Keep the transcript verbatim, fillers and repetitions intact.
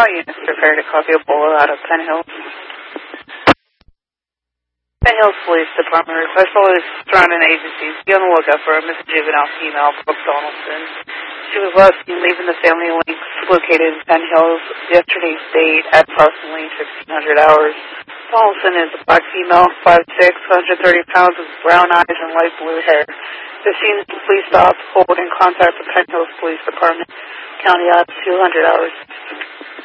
All units prepared to copy a bolo out of Penn Hills. Penn Hills Police Department requests all surrounding agencies be on the lookout for a missing juvenile female, Brooke Donaldson. She was last seen leaving the Family Links located in Penn Hills yesterday's date at approximately sixteen hundred hours. Donaldson is a black female, five foot six, one hundred thirty pounds, with brown eyes and light blue hair. The scene is please stop, hold, and contact the Penn Hills Police Department. County odds two hundred hours.